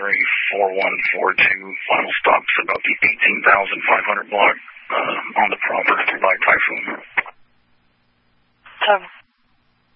Henry 4142. Final stop's about the 18,500 block on the property.